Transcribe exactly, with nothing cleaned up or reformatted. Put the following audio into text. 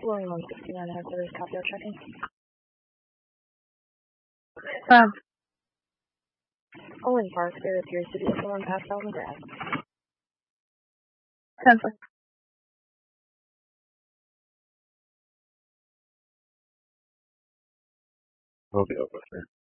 William one sixty-nine headquarters, copy out checking. Um, Owen Park, there appears to be someone passed out on the grass. ten four. We'll be over there.